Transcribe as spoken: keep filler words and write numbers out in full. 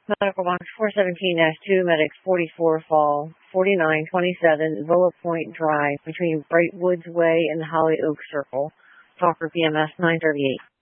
Medical box four seventeen dash two, medics forty-four fall, forty-nine twenty-seven, Villa Point Drive, between Bright Woods Way and Holly Oak Circle. Talker B M S nine thirty-eight.